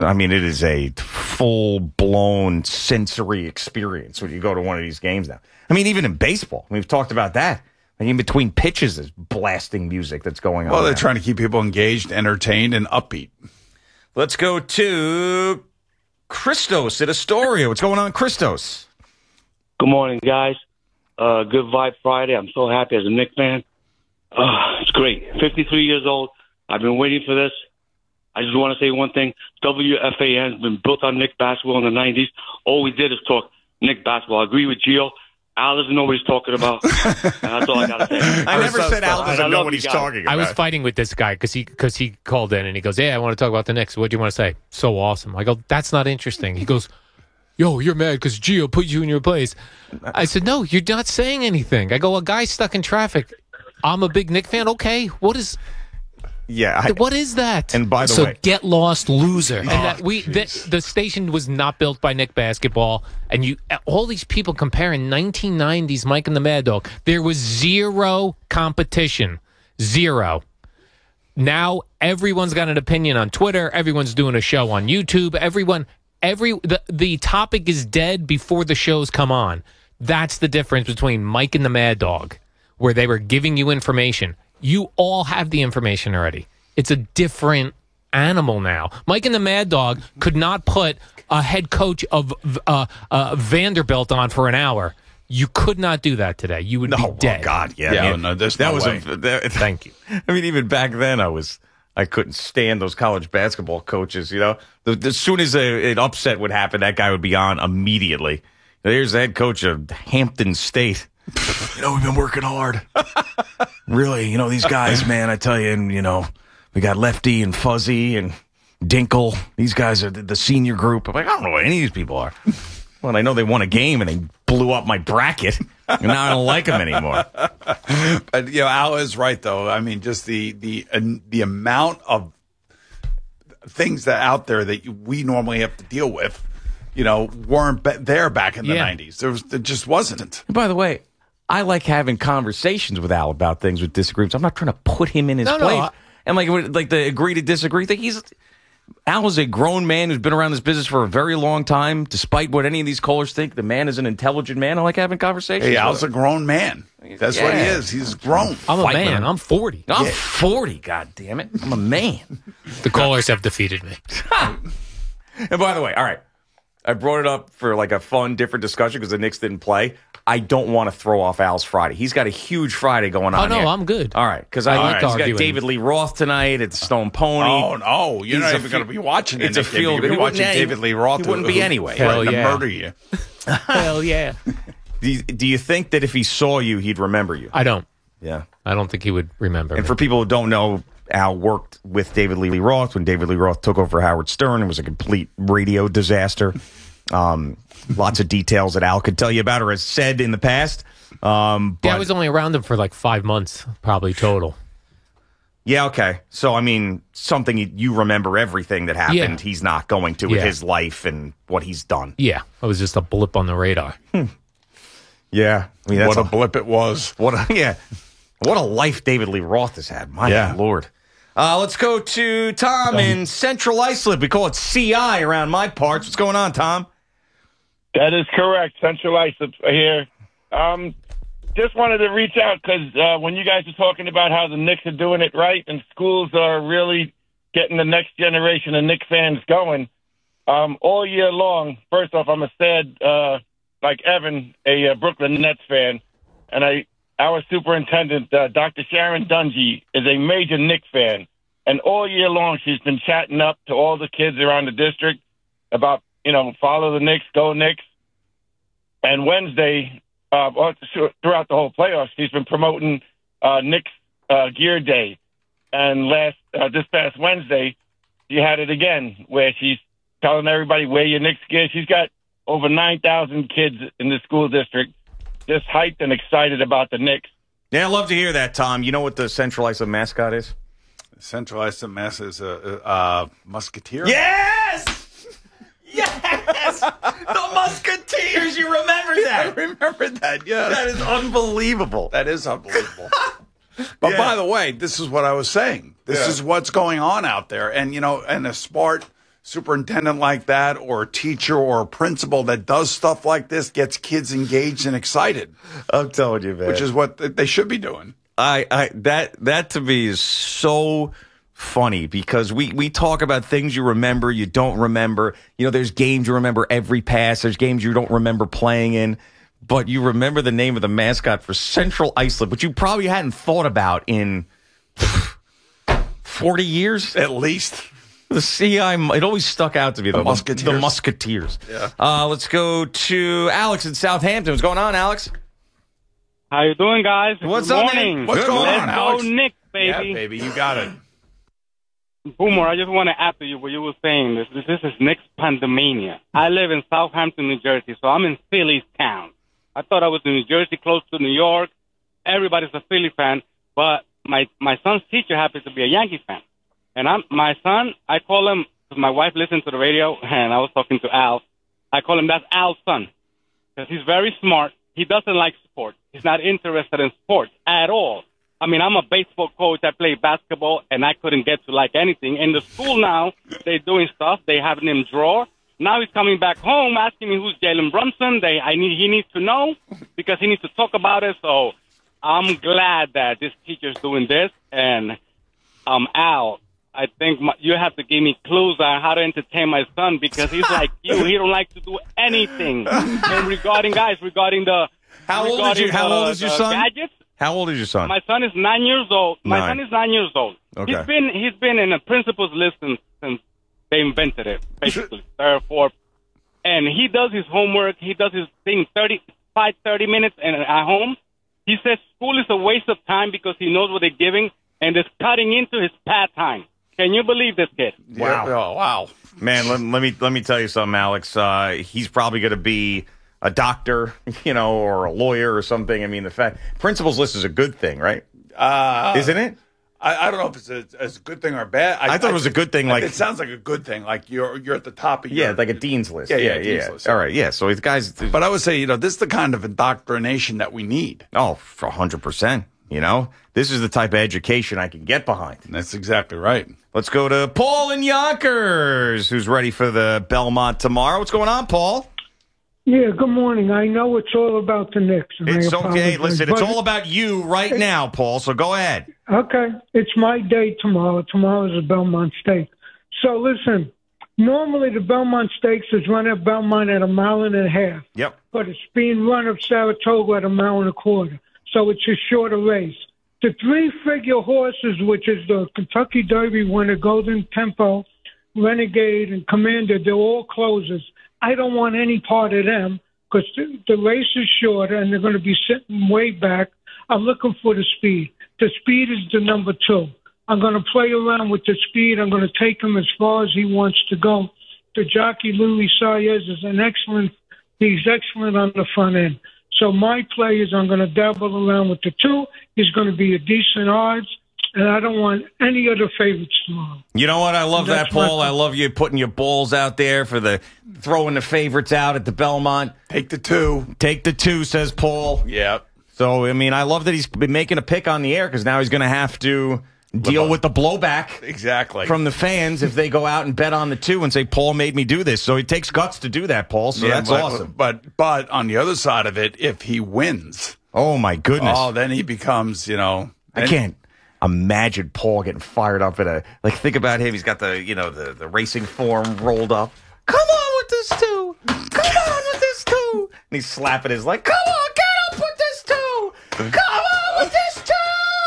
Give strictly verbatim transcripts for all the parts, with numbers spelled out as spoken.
I mean, it is a full-blown sensory experience when you go to one of these games now. I mean, even in baseball, we've talked about that. Like in between pitches, there's blasting music that's going on. Well, they're now. trying to keep people engaged, entertained, and upbeat. Let's go to Christos at Astoria. What's going on, Christos? Good morning, guys. Uh, good Vibe Friday. I'm so happy as a Knicks fan. Uh, it's great. fifty-three years old. I've been waiting for this. I just want to say one thing. W F A N has been built on Knicks basketball in the nineties. All we did is talk Knicks basketball. I agree with Gio. Al doesn't know what he's talking about. That's all I got to say. I never said Al doesn't know what he's guys. talking about. I was fighting with this guy because he because he called in and he goes, "Yeah, I want to talk about the Knicks. What do you want to say?" So awesome. I go, "That's not interesting." He goes, "Yo, you're mad because Gio put you in your place." I said, "No, you're not saying anything." I go, "A guy stuck in traffic. I'm a big Knicks fan. Okay, what is?" Yeah, I, what is that? And by the so way, get lost, loser. And that we the, the station was not built by Knick basketball, and you all these people comparing nineteen nineties Mike and the Mad Dog. There was zero competition, zero. Now everyone's got an opinion on Twitter. Everyone's doing a show on YouTube. Everyone, every the the topic is dead before the shows come on. That's the difference between Mike and the Mad Dog, where they were giving you information. You all have the information already. It's a different animal now. Mike and the Mad Dog could not put a head coach of uh, uh, Vanderbilt on for an hour. You could not do that today. You would no, be dead. Oh God, yeah, Yeah, I mean, no, there's that no was way. a. That, Thank you. I mean, even back then, I was. I couldn't stand those college basketball coaches. You know, the, as soon as a, an upset would happen, that guy would be on immediately. Here's the head coach of Hampton State. You know, we've been working hard. Really, you know, these guys, man, I tell you, and, you know, we got Lefty and Fuzzy and Dinkle. These guys are the, the senior group. I'm like, I don't know what any of these people are. Well, I know they won a game and they blew up my bracket, and now I don't like them anymore. But, you know, Al is right, though. I mean, just the the uh, the amount of things that out there that we normally have to deal with, you know, weren't be- there back in the Yeah. nineties. There was, there just wasn't. And by the way, I like having conversations with Al about things with disagreements. I'm not trying to put him in his No, no, place. I- and like, like the agree to disagree thing. He's Al is a grown man who's been around this business for a very long time. Despite what any of these callers think, the man is an intelligent man. I like having conversations. Hey, with Al's a him. grown man. That's what he Yeah. is. He's grown. I'm a Fight with man. him. I'm forty. I'm Yeah. forty. God damn it! I'm a man. The callers have defeated me. And by the way, all right, I brought it up for like a fun, different discussion because the Knicks didn't play. I don't want to throw off Al's Friday. He's got a huge Friday going on. Oh, no, here. I'm good. All right, because I I like right, to he's got argue David Lee Roth tonight at the Stone Pony. Oh, no. You're He's not a even fe- going to be watching it. It's a Nick. field- You're he watching wouldn't- David Lee Roth. he wouldn't be who- anyway. who threatened Hell yeah. to murder you. Hell yeah. Do you, do you think that if he saw you, he'd remember you? I don't. Yeah. I don't think he would remember And me. for people who don't know, Al worked with David Lee Roth when David Lee Roth took over Howard Stern. It was a complete radio disaster. Um, lots of details that Al could tell you about or has said in the past. Um, but, Yeah, I was only around him for like five months, probably total. yeah, okay. So, I mean, something you, you remember everything that happened. Yeah. He's not going to with Yeah. his life and what he's done. Yeah, I was just a blip on the radar. Yeah. I mean, that's What a blip it was. What a, yeah. What a life David Lee Roth has had. My Yeah. Lord. Uh, let's go to Tom in Central Islip. We call it C I around my parts. What's going on, Tom? That is correct. Central Islip here. Um, just wanted to reach out because uh, when you guys are talking about how the Knicks are doing it right and schools are really getting the next generation of Knicks fans going, um, all year long, first off, I'm a sad, uh, like Evan, a uh, Brooklyn Nets fan, and I, our superintendent, uh, Doctor Sharon Dungy, is a major Knicks fan. And all year long, she's been chatting up to all the kids around the district about, you know, follow the Knicks, go Knicks. And Wednesday, uh, throughout the whole playoffs, she's been promoting uh, Knicks uh, Gear Day. And last, uh, this past Wednesday, she had it again, where she's telling everybody wear your Knicks gear. She's got over nine thousand kids in the school district just hyped and excited about the Knicks. Yeah, I love to hear that, Tom. You know what the Central Islip mascot is? Central Islip Mass is a, a, a musketeer. Yes! Yes! The Musketeers! You remember I that? remember that, yes. That is unbelievable. That is unbelievable. But Yeah. by the way, this is what I was saying. This Yeah. is what's going on out there. And, you know, and a smart superintendent like that or a teacher or a principal that does stuff like this gets kids engaged and excited. I'm telling you, man. Which is what they should be doing. I, I that that to me is so funny because we, we talk about things you remember, you don't remember. You know, there's games you remember every pass. There's games you don't remember playing in. But you remember the name of the mascot for Central Islip, which you probably hadn't thought about in forty years. At least. The C I, it always stuck out to me. The, the Musketeers. The Musketeers. Yeah. Uh, let's go to Alex in Southampton. What's going on, Alex? How you doing, guys? What's Good up, morning. man? What's Good going morning. on, Let's Alex? go, Nick, baby. Yeah, baby, you got it. Boomer, I just want to add to you what you were saying. This, this, this is Nick's Pandemania. I live in Southampton, New Jersey, so I'm in Philly's town. I thought I was in New Jersey, close to New York. Everybody's a Philly fan, but my my son's teacher happens to be a Yankee fan. And I'm my son, I call him, because my wife listens to the radio, and I was talking to Al. I call him, that's Al's son, because he's very smart. He doesn't like sports. He's not interested in sports at all. I mean, I'm a baseball coach. I play basketball, and I couldn't get to like anything. In the school now, they're doing stuff. They having him draw. Now he's coming back home asking me who's Jalen Brunson. They, I need, he needs to know because he needs to talk about it. So I'm glad that this teacher's doing this. And um, Al, I think my, you have to give me clues on how to entertain my son because he's like you. He don't like to do anything. And regarding guys, regarding the How old regarding is you? How the, old is your the son? Gadgets, How old is your son? my son is nine years old. My Nine. son is nine years old. Okay. He's been he's been in a principal's list since, since they invented it, basically. Third, fourth. And he does his homework. He does his thing thirty-five, thirty minutes and at home. He says school is a waste of time because he knows what they're giving and it's cutting into his pad time. Can you believe this kid? Wow. Yeah, oh, wow. Man, let, let me let me tell you something, Alex. Uh, he's probably going to be a doctor, you know, or a lawyer or something. I mean, the fact principal's list is a good thing, right? Uh, Isn't it? I, I don't know if it's a, it's a good thing or bad. I thought it was a good thing, I- like- It sounds like a good thing. Like you're you're at the top of your... Yeah, like a dean's list. Yeah, yeah, yeah. dean's yeah. list. All right, yeah. So the guys, But I would say, you know, this is the kind of indoctrination that we need. oh, for one hundred percent. You know, this is the type of education I can get behind. That's exactly right. Let's go to Paul in Yonkers, who's ready for the Belmont tomorrow. What's going on, Paul? Yeah, good morning. I know it's all about the Knicks. and I It's okay. apologize, Listen, it's but- all about you right now, Paul. So go ahead. Okay, it's my day tomorrow. Tomorrow is a Belmont Steak. So listen, normally the Belmont Stakes is run at Belmont at a mile and a half, Yep. but it's being run at Saratoga at a mile and a quarter. So it's a shorter race. The three-figure horses, which is the Kentucky Derby winner, Golden Tempo, Renegade, and Commander, they're all closers. I don't want any part of them because the, the race is shorter and they're going to be sitting way back. I'm looking for the speed. The speed is the number two. I'm going to play around with the speed. I'm going to take him as far as he wants to go. The jockey, Louis Saez, is an excellent, he's excellent on the front end. So my play is I'm going to dabble around with the two. He's going to be a decent odds, and I don't want any other favorites tomorrow. You know what? I love that, That's my- Paul. I love you putting your balls out there for the throwing the favorites out at the Belmont. Take the two. Take the two, says Paul. Yeah. So, I mean, I love that he's been making a pick on the air because now he's going to have to deal with the blowback Exactly. from the fans if they go out and bet on the two and say, Paul made me do this. So it takes guts to do that, Paul. So Yeah, that's but, awesome. But but on the other side of it, if he wins, Oh, my goodness. oh, then he becomes, you know, I can't imagine Paul getting fired up at a, like, think about him. He's got the, you know, the, the racing form rolled up. Come on with this two. Come on with this two. And he's slapping his like, come on, get up with this two. Come on with this two.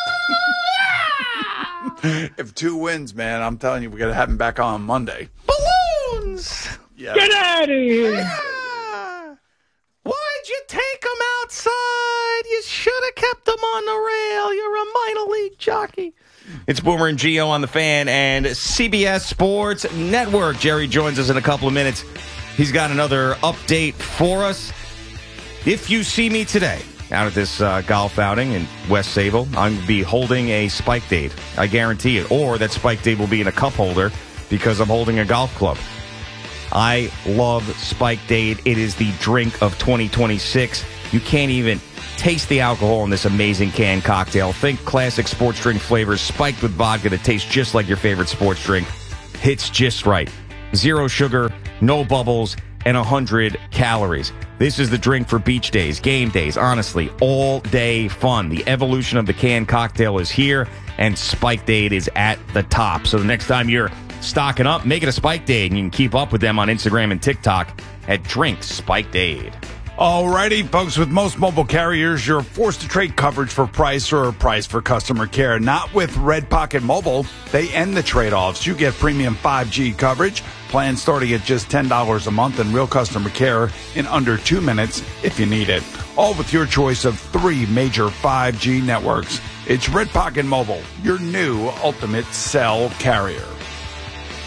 Yeah. If two wins, man, I'm telling you, we're gonna have him back on Monday. Balloons. Yeah. Get out of here! Yeah. Why'd you take him outside? You should have kept him on the rail. You're a minor league jockey. It's Boomer and Gio on the Fan and C B S Sports Network. Jerry joins us in a couple of minutes. He's got another update for us. If you see me today out at this uh, golf outing in West Sable, I'm going to be holding a spike date. I guarantee it. Or that spike date will be in a cup holder because I'm holding a golf club. I love Spike Date. It is the drink of twenty twenty-six. You can't even taste the alcohol in this amazing canned cocktail. Think classic sports drink flavors spiked with vodka that tastes just like your favorite sports drink. Hits just right. zero sugar, no bubbles, and one hundred calories. This is the drink for beach days, game days, honestly, all day fun. The evolution of the canned cocktail is here, and Spike Date is at the top. So the next time you're stocking up, make it a Spike Date, and you can keep up with them on Instagram and TikTok at Drink Spike Date. Alrighty, folks, with most mobile carriers, you're forced to trade coverage for price or price for customer care. Not with Red Pocket Mobile. They end the trade-offs. You get premium five G coverage, plans starting at just ten dollars a month, and real customer care in under two minutes if you need it. All with your choice of three major five G networks. It's Red Pocket Mobile, your new ultimate cell carrier.